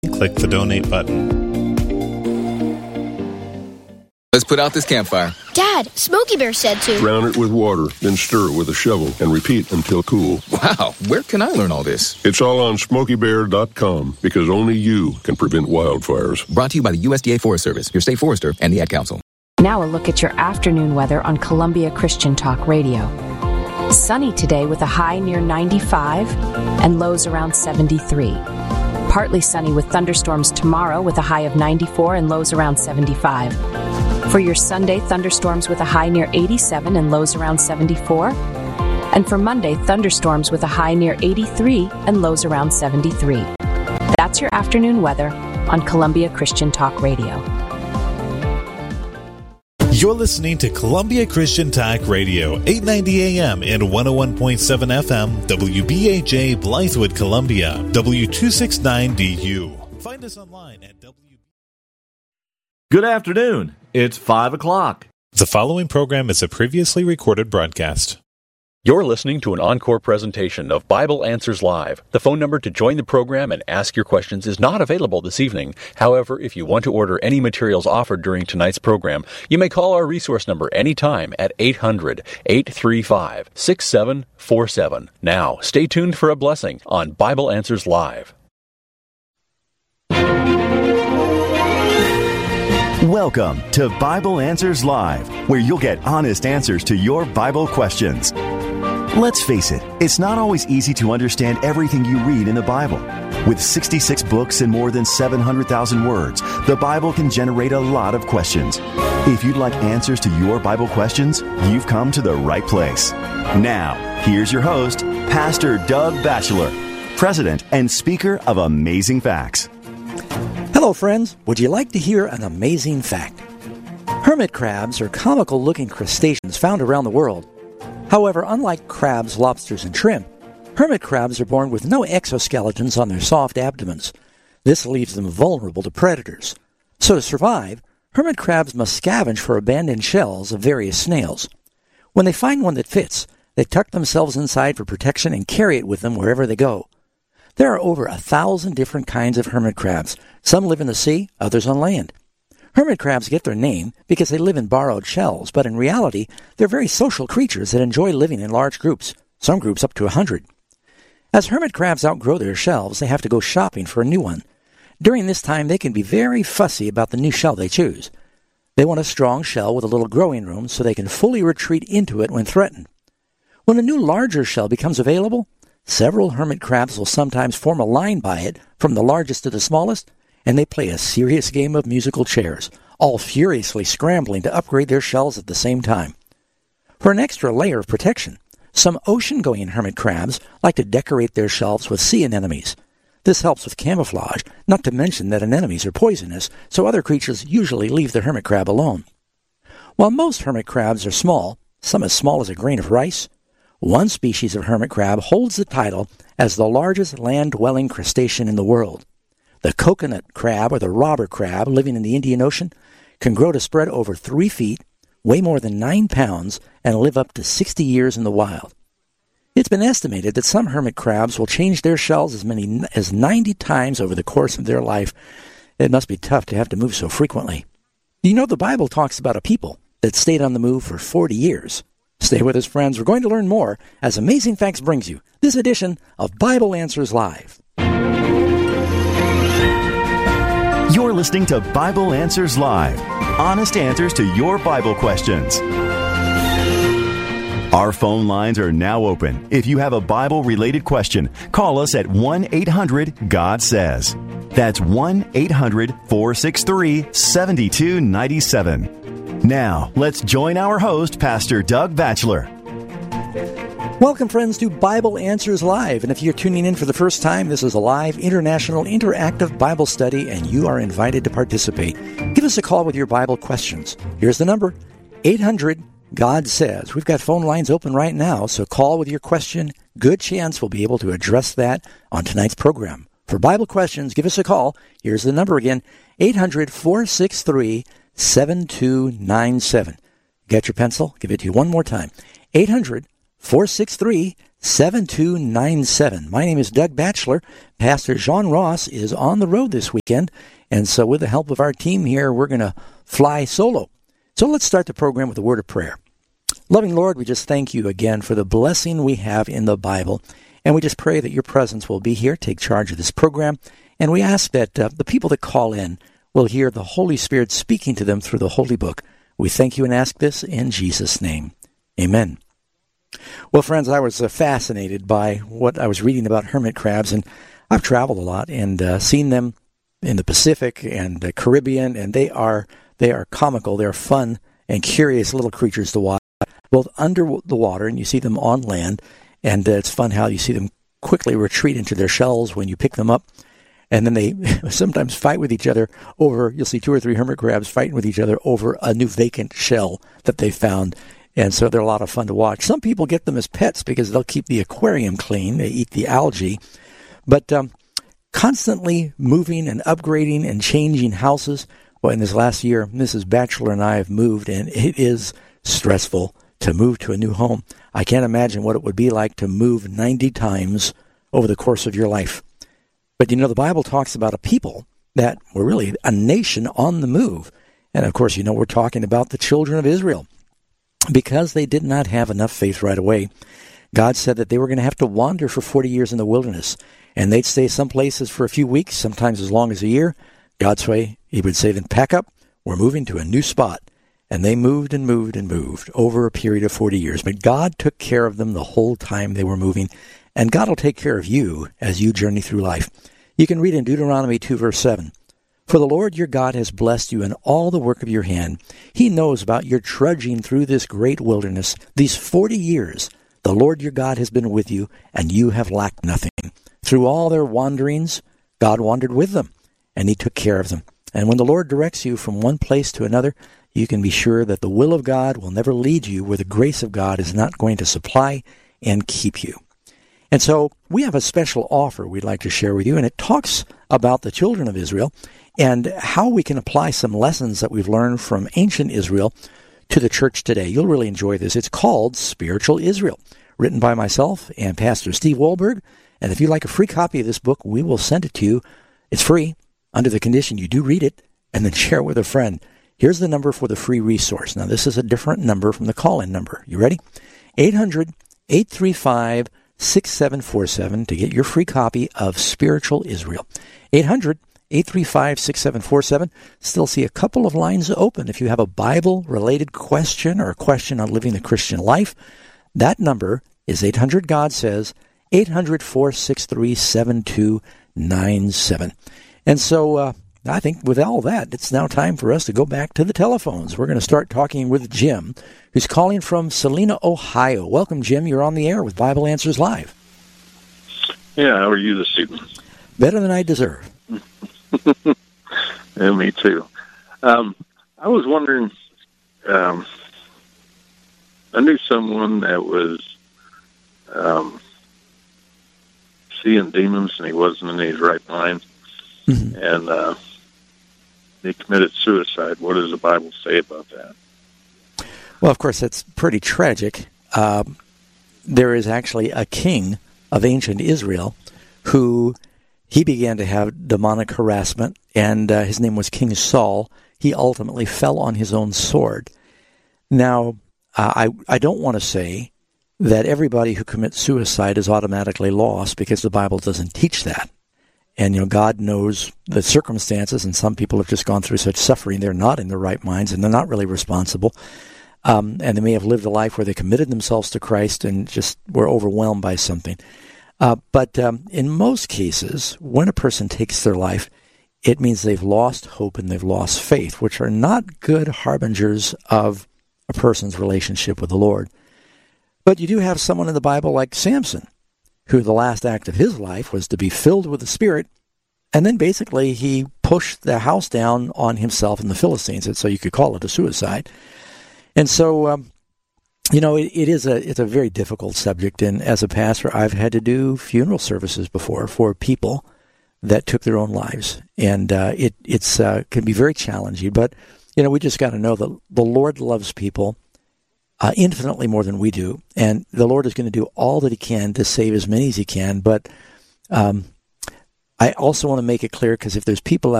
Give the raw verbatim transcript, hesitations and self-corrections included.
Click the donate button. Let's put out this campfire. Dad, Smokey Bear said to drown it with water, then stir it with a shovel and repeat until cool. Wow, where can I learn all this? It's all on smokey bear dot com because only you can prevent wildfires. Brought to you by the U S D A Forest Service, your state forester, and the Ad Council. Now a look at your afternoon weather on Columbia Christian Talk Radio. Sunny today with a high near ninety-five and lows around seventy-three. Partly sunny with thunderstorms tomorrow with a high of ninety-four and lows around seventy-five. For your Sunday, thunderstorms with a high near eighty-seven and lows around seventy-four. And for Monday, thunderstorms with a high near eighty-three and lows around seventy-three. That's your afternoon weather on Columbia Christian Talk Radio. You're listening to Columbia Christian Talk Radio, eight ninety A M and one oh one point seven F M, W B A J, Blythewood, Columbia, W two sixty-nine D U. Find us online at W. Good afternoon. It's five o'clock. The following program is a previously recorded broadcast. You're listening to an encore presentation of Bible Answers Live. The phone number to join the program and ask your questions is not available this evening. However, if you want to order any materials offered during tonight's program, you may call our resource number anytime at eight hundred, eight three five, six seven four seven. Now, stay tuned for a blessing on Bible Answers Live. Welcome to Bible Answers Live, where you'll get honest answers to your Bible questions. Let's face it, it's not always easy to understand everything you read in the Bible. With sixty-six books and more than seven hundred thousand words, the Bible can generate a lot of questions. If you'd like answers to your Bible questions, you've come to the right place. Now, here's your host, Pastor Doug Batchelor, President and Speaker of Amazing Facts. Hello, friends. Would you like to hear an amazing fact? Hermit crabs are comical-looking crustaceans found around the world. However, unlike crabs, lobsters, and shrimp, hermit crabs are born with no exoskeletons on their soft abdomens. This leaves them vulnerable to predators. So to survive, hermit crabs must scavenge for abandoned shells of various snails. When they find one that fits, they tuck themselves inside for protection and carry it with them wherever they go. There are over a thousand different kinds of hermit crabs. Some live in the sea, others on land. Hermit crabs get their name because they live in borrowed shells, but in reality, they're very social creatures that enjoy living in large groups, some groups up to a hundred. As hermit crabs outgrow their shells, they have to go shopping for a new one. During this time, they can be very fussy about the new shell they choose. They want a strong shell with a little growing room so they can fully retreat into it when threatened. When a new larger shell becomes available, several hermit crabs will sometimes form a line by it from the largest to the smallest, and they play a serious game of musical chairs, all furiously scrambling to upgrade their shells at the same time. For an extra layer of protection, some ocean-going hermit crabs like to decorate their shells with sea anemones. This helps with camouflage, not to mention that anemones are poisonous, so other creatures usually leave the hermit crab alone. While most hermit crabs are small, some as small as a grain of rice, one species of hermit crab holds the title as the largest land-dwelling crustacean in the world. The coconut crab, or the robber crab, living in the Indian Ocean, can grow to spread over three feet, weigh more than nine pounds, and live up to sixty years in the wild. It's been estimated that some hermit crabs will change their shells as many as ninety times over the course of their life. It must be tough to have to move so frequently. You know, the Bible talks about a people that stayed on the move for forty years. Stay with us, friends. We're going to learn more as Amazing Facts brings you this edition of Bible Answers Live. You're listening to Bible Answers Live, honest answers to your Bible questions. Our phone lines are now open. If you have a Bible-related question, call us at one eight hundred God says. That's one eight hundred four six three seven two nine seven. Now, let's join our host, Pastor Doug Batchelor. Welcome, friends, to Bible Answers Live. And if you're tuning in for the first time, this is a live international interactive Bible study, and you are invited to participate. Give us a call with your Bible questions. Here's the number, eight hundred God says. We've got phone lines open right now, so call with your question. Good chance we'll be able to address that on tonight's program. For Bible questions, give us a call. Here's the number again, eight hundred four six three seven two nine seven. Get your pencil? Give it to you one more time. eight hundred four six three seven two nine seven. My name is Doug Batchelor. Pastor John Ross is on the road this weekend, and so with the help of our team here, we're going to fly solo. So let's start the program with a word of prayer. Loving Lord, we just thank you again for the blessing we have in the Bible, and we just pray that your presence will be here, take charge of this program, and we ask that uh, the people that call in will hear the Holy Spirit speaking to them through the Holy Book. We thank you and ask this in Jesus' name. Amen. Well, friends, I was uh, fascinated by what I was reading about hermit crabs, and I've traveled a lot and uh, seen them in the Pacific and the Caribbean, and they are they are comical, they're fun and curious little creatures to watch, both under the water, and you see them on land, and uh, it's fun how you see them quickly retreat into their shells when you pick them up, and then they sometimes fight with each other over, you'll see two or three hermit crabs fighting with each other over a new vacant shell that they found, and so they're a lot of fun to watch. Some people get them as pets because they'll keep the aquarium clean, they eat the algae, but um, constantly moving and upgrading and changing houses. Well, in this last year, Missus Batchelor and I have moved, and it is stressful to move to a new home. I can't imagine what it would be like to move ninety times over the course of your life. But, you know, the Bible talks about a people that were really a nation on the move. And, of course, you know, we're talking about the children of Israel. Because they did not have enough faith right away, God said that they were going to have to wander for forty years in the wilderness. And they'd stay some places for a few weeks, sometimes as long as a year. God's way, he would say, then pack up, we're moving to a new spot. And they moved and moved and moved over a period of forty years. But God took care of them the whole time they were moving. And God will take care of you as you journey through life. You can read in Deuteronomy two, verse seven. For the Lord your God has blessed you in all the work of your hand. He knows about your trudging through this great wilderness. These forty years, the Lord your God has been with you, and you have lacked nothing. Through all their wanderings, God wandered with them, and he took care of them. And when the Lord directs you from one place to another, you can be sure that the will of God will never lead you where the grace of God is not going to supply and keep you. And so we have a special offer we'd like to share with you, and it talks about the children of Israel and how we can apply some lessons that we've learned from ancient Israel to the church today. You'll really enjoy this. It's called Spiritual Israel, written by myself and Pastor Steve Wohlberg. And if you'd like a free copy of this book, we will send it to you. It's free, under the condition you do read it and then share it with a friend. Here's the number for the free resource. Now, this is a different number from the call-in number. You ready? eight hundred, eight three five, six seven four seven to get your free copy of Spiritual Israel. eight hundred, eight three five, six seven four seven. Still see a couple of lines open. If you have a Bible-related question or a question on living the Christian life, that number is eight hundred God Says, eight hundred, four six three, seven two nine seven. And so uh, I think with all that, it's now time for us to go back to the telephones. We're going to start talking with Jim, who's calling from Salina, Ohio. Welcome, Jim. You're on the air with Bible Answers Live. Yeah, how are you this evening? Better than I deserve. Yeah, me too. Um, I was wondering, um, I knew someone that was um, seeing demons, and he wasn't in his right mind, mm-hmm. and uh, he committed suicide. What does the Bible say about that? Well, of course, that's pretty tragic. Uh, there is actually a king of ancient Israel who he began to have demonic harassment, and uh, his name was King Saul. He ultimately fell on his own sword. Now, uh, I, I don't want to say that everybody who commits suicide is automatically lost, because the Bible doesn't teach that. And, you know, God knows the circumstances, and some people have just gone through such suffering, they're not in their right minds, and they're not really responsible. Um, and they may have lived a life where they committed themselves to Christ and just were overwhelmed by something. Uh, but um, in most cases, when a person takes their life, it means they've lost hope and they've lost faith, which are not good harbingers of a person's relationship with the Lord. But you do have someone in the Bible like Samson, who the last act of his life was to be filled with the Spirit, and then basically he pushed the house down on himself and the Philistines, and so you could call it a suicide. And so, um, you know, it, it is a it's a very difficult subject, and as a pastor, I've had to do funeral services before for people that took their own lives, and uh, it it's uh, can be very challenging. But you know, we just got to know that the Lord loves people uh, infinitely more than we do. And the Lord is going to do all that he can to save as many as he can. But um, I also want to make it clear, because if there's people out